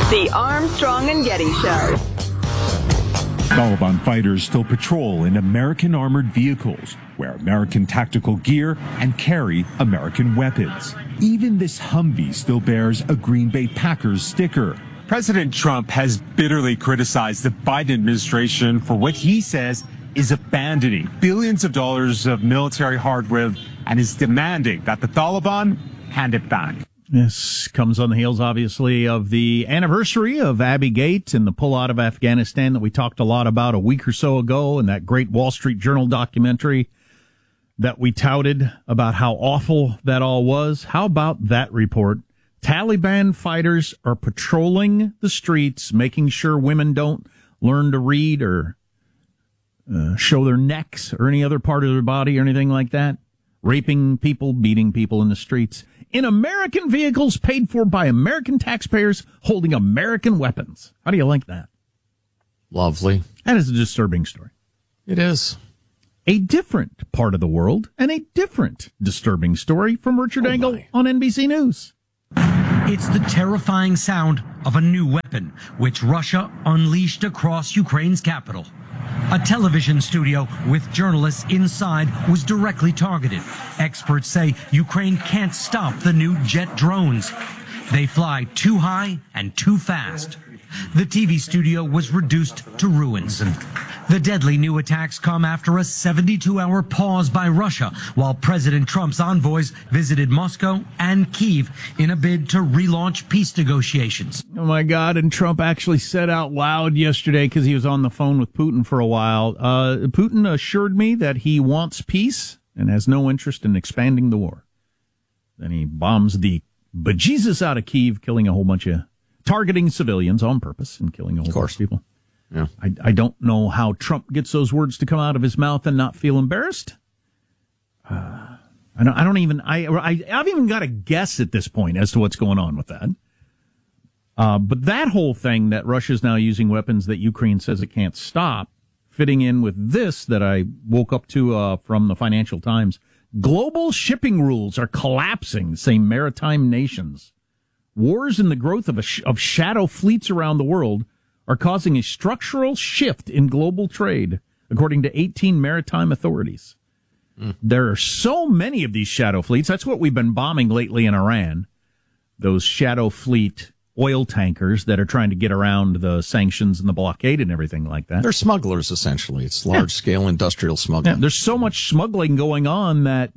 The Armstrong and Getty Show. Taliban fighters still patrol in American armored vehicles, wear American tactical gear, and carry American weapons. Even this Humvee still bears a Green Bay Packers sticker. President Trump has bitterly criticized the Biden administration for what he says is abandoning billions of dollars of military hardware and is demanding that the Taliban hand it back. This comes on the heels, obviously, of the anniversary of Abbey Gate and the pullout of Afghanistan that we talked a lot about a week or so ago, and that great Wall Street Journal documentary that we touted about how awful that all was. How about that report? Taliban fighters are patrolling the streets, making sure women don't learn to read or show their necks or any other part of their body or anything like that. Raping people, beating people in the streets. In American vehicles paid for by American taxpayers holding American weapons. How do you like that? Lovely. That is a disturbing story. It is. A different part of the world and a different disturbing story from Richard Engel on NBC News. It's the terrifying sound of a new weapon, which Russia unleashed across Ukraine's capital. A television studio with journalists inside was directly targeted. Experts say Ukraine can't stop the new jet drones. They fly too high and too fast. The TV studio was reduced to ruins. The deadly new attacks come after a 72-hour pause by Russia, while President Trump's envoys visited Moscow and Kyiv in a bid to relaunch peace negotiations. Oh, my God. And Trump actually said out loud yesterday, because he was on the phone with Putin for a while, Putin assured me that he wants peace and has no interest in expanding the war. Then he bombs the bejesus out of Kyiv, killing a whole bunch of targeting civilians on purpose and killing a whole bunch of people. Yeah. I don't know how Trump gets those words to come out of his mouth and not feel embarrassed. I've even got a guess at this point as to what's going on with that. But that whole thing that Russia's now using weapons that Ukraine says it can't stop, fitting in with this that I woke up to from the Financial Times. Global shipping rules are collapsing, say maritime nations. Wars and the growth of shadow fleets around the world are causing a structural shift in global trade, according to 18 maritime authorities. There are so many of these shadow fleets. That's what we've been bombing lately in Iran. Those shadow fleet oil tankers that are trying to get around the sanctions and the blockade and everything like that. They're smugglers, essentially. It's large-scale industrial smuggling. Yeah, there's so much smuggling going on that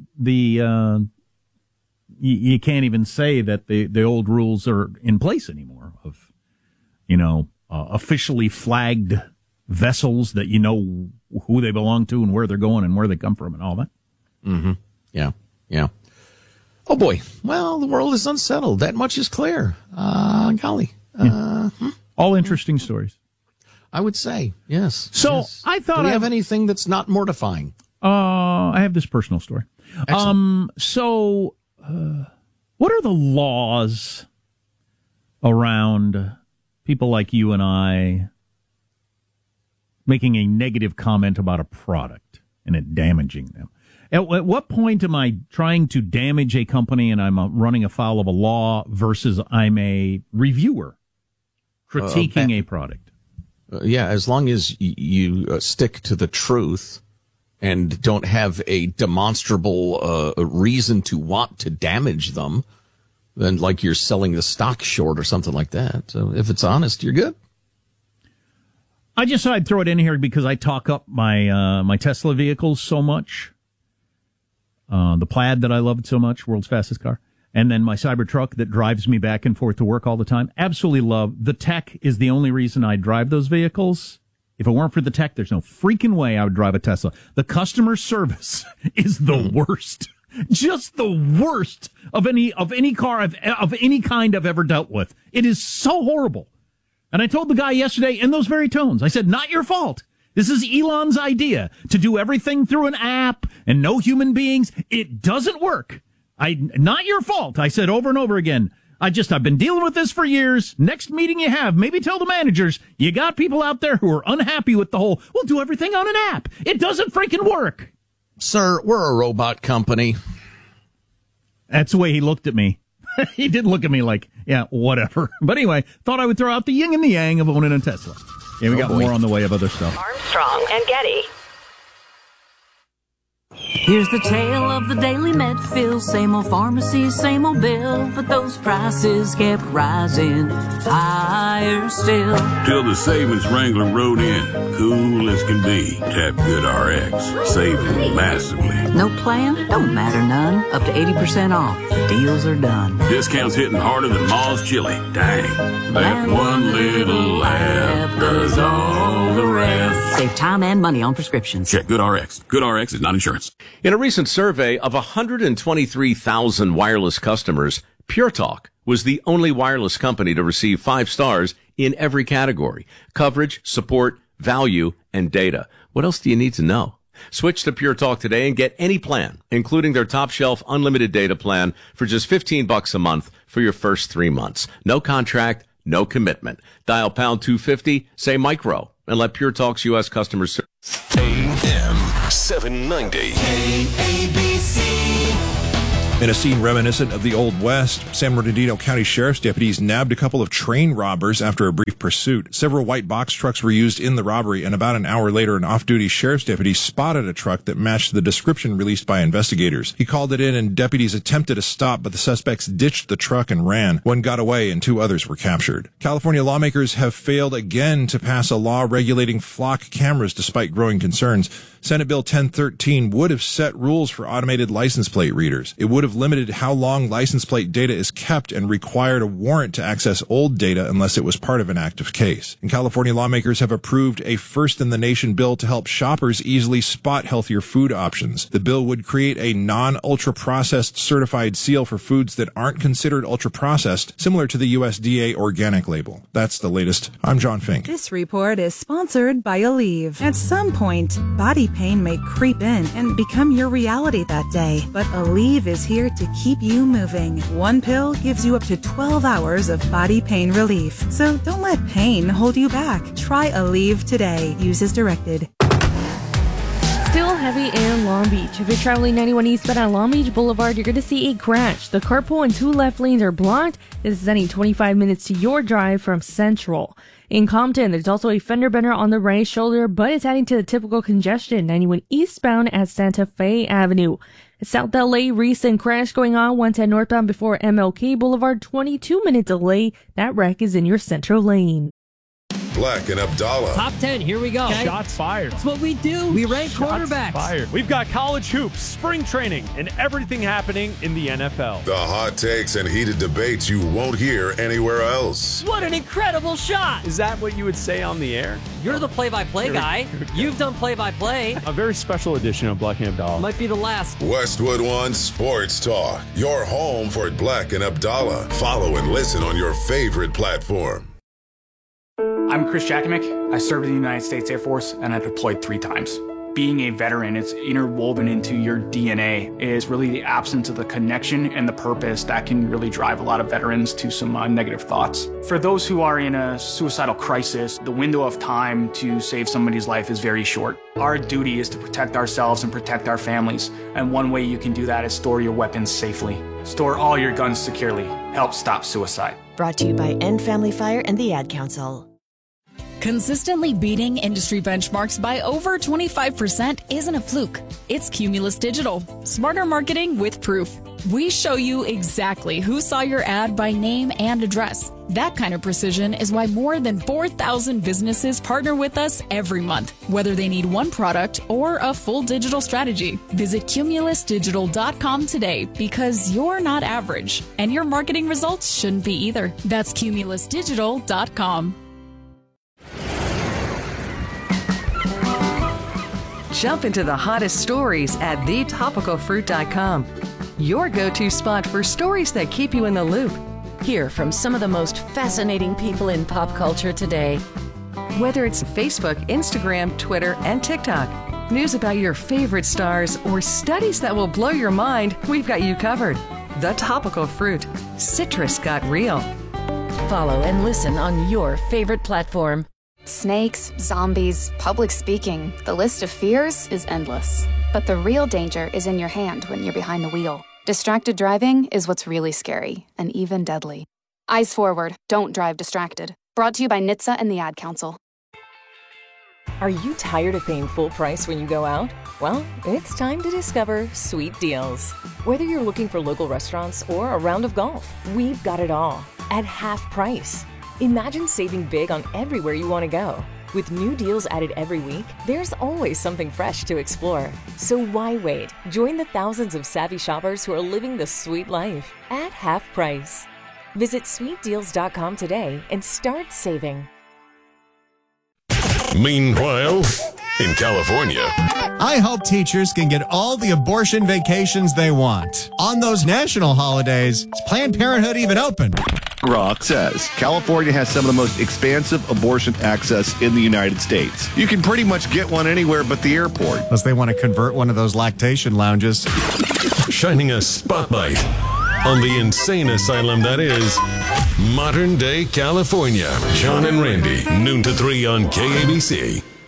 you can't even say that the old rules are in place anymore of, officially flagged vessels that you know who they belong to and where they're going and where they come from and all that. Mm-hmm. Yeah. Oh, boy. Well, the world is unsettled. That much is clear. Golly. All interesting stories. I would say, yes. So yes. I thought Do we have anything that's not mortifying? I have this personal story. Excellent. What are the laws around people like you and I making a negative comment about a product and it damaging them? At what point am I trying to damage a company and I'm running afoul of a law versus I'm a reviewer critiquing a product? As long as you stick to the truth and don't have a demonstrable reason to want to damage them, then like you're selling the stock short or something like that. So if it's honest, you're good. I just thought I'd throw it in here because I talk up my Tesla vehicles so much. The Plaid that I loved so much, world's fastest car. And then my Cybertruck that drives me back and forth to work all the time. Absolutely love. The tech is the only reason I drive those vehicles. If it weren't for the tech, there's no freaking way I would drive a Tesla. The customer service is the worst. Just the worst of any car of any kind I've ever dealt with. It is so horrible. And I told the guy yesterday in those very tones, I said, not your fault. This is Elon's idea to do everything through an app and no human beings. It doesn't work. Not your fault. I said over and over again. I've been dealing with this for years. Next meeting you have, maybe tell the managers, you got people out there who are unhappy with the whole, we'll do everything on an app. It doesn't freaking work. Sir, we're a robot company. That's the way he looked at me. He did look at me like, yeah, whatever. But anyway, thought I would throw out the yin and the yang of owning a Tesla. Yeah, we got more on the way of other stuff. Armstrong and Getty. Here's the tale of the daily Medfill. Same old pharmacies, same old bill, but those prices kept rising higher still. Till the savings wrangler rode in, cool as can be. Tap GoodRx, saving massively. No plan? Don't matter none. Up to 80% off. Deals are done. Discounts hitting harder than Ma's chili. Dang, that one little laugh does all the rest. Save time and money on prescriptions. Check GoodRx. GoodRx is not insurance. In a recent survey of 123,000 wireless customers, Pure Talk was the only wireless company to receive 5 stars in every category: coverage, support, value, and data. What else do you need to know? Switch to Pure Talk today and get any plan, including their top shelf unlimited data plan, for just $15 a month for your first 3 months. No contract, no commitment. Dial pound 250, say micro, and let Pure Talk's U.S. customers serve. AM 790. In a scene reminiscent of the Old West, San Bernardino County Sheriff's deputies nabbed a couple of train robbers after a brief pursuit. Several white box trucks were used in the robbery, and about an hour later, an off-duty sheriff's deputy spotted a truck that matched the description released by investigators. He called it in, and deputies attempted to stop, but the suspects ditched the truck and ran. One got away, and 2 others were captured. California lawmakers have failed again to pass a law regulating flock cameras despite growing concerns. Senate Bill 1013 would have set rules for automated license plate readers. It would have limited how long license plate data is kept and required a warrant to access old data unless it was part of an active case. And California lawmakers have approved a first-in-the-nation bill to help shoppers easily spot healthier food options. The bill would create a non-ultra-processed certified seal for foods that aren't considered ultra-processed, similar to the USDA organic label. That's the latest. I'm John Fink. This report is sponsored by Aleve. At some point, body pain may creep in and become your reality that day, but Aleve is here to keep you moving. One pill gives you up to 12 hours of body pain relief. So don't let pain hold you back. Try Aleve today. Use as directed. Still heavy in Long Beach. If you're traveling 91 eastbound on Long Beach Boulevard, you're going to see a crash. The carpool and 2 left lanes are blocked. This is adding 25 minutes to your drive from Central. In Compton, there's also a fender bender on the right shoulder, but it's adding to the typical congestion 91 eastbound at Santa Fe Avenue. South LA, recent crash going on 110 northbound before MLK Boulevard, 22-minute delay. That wreck is in your central lane. Black and Abdallah. Top 10, here we go. Okay. Shots fired. That's what we do. We rank quarterbacks. Fired. We've got college hoops, spring training, and everything happening in the NFL. The hot takes and heated debates you won't hear anywhere else. What an incredible shot. Is that what you would say on the air? You're the play-by-play guy. You've done play-by-play. A very special edition of Black and Abdallah. Might be the last. Westwood One Sports Talk. Your home for Black and Abdallah. Follow and listen on your favorite platform. I'm Chris Jakovic. I served in the United States Air Force and I deployed 3 times. Being a veteran, it's interwoven into your DNA. It is really the absence of the connection and the purpose that can really drive a lot of veterans to some negative thoughts. For those who are in a suicidal crisis, the window of time to save somebody's life is very short. Our duty is to protect ourselves and protect our families. And one way you can do that is store your weapons safely. Store all your guns securely. Help stop suicide. Brought to you by End Family Fire and the Ad Council. Consistently beating industry benchmarks by over 25% isn't a fluke. It's Cumulus Digital. Smarter marketing with proof. We show you exactly who saw your ad by name and address. That kind of precision is why more than 4,000 businesses partner with us every month, whether they need one product or a full digital strategy. Visit cumulusdigital.com today because you're not average, and your marketing results shouldn't be either. That's cumulusdigital.com. Jump into the hottest stories at thetopicalfruit.com. Your go-to spot for stories that keep you in the loop. Hear from some of the most fascinating people in pop culture today. Whether it's Facebook, Instagram, Twitter, and TikTok, news about your favorite stars, or studies that will blow your mind, we've got you covered. The Topical Fruit. Citrus got real. Follow and listen on your favorite platform. Snakes, zombies, public speaking. The list of fears is endless. But the real danger is in your hand when you're behind the wheel. Distracted driving is what's really scary and even deadly. Eyes forward, don't drive distracted. Brought to you by NHTSA and the Ad Council. Are you tired of paying full price when you go out? Well, it's time to discover Sweet Deals. Whether you're looking for local restaurants or a round of golf, we've got it all at half price. Imagine saving big on everywhere you want to go. With new deals added every week, there's always something fresh to explore. So why wait? Join the thousands of savvy shoppers who are living the sweet life at half price. Visit sweetdeals.com today and start saving. Meanwhile, in California, I hope teachers can get all the abortion vacations they want. On those national holidays, is Planned Parenthood even open? Grok says California has some of the most expansive abortion access in the United States. You can pretty much get one anywhere but the airport. Unless they want to convert one of those lactation lounges. shining a spotlight on the insane asylum that is modern day California. John and Randy, noon to 3 on KABC.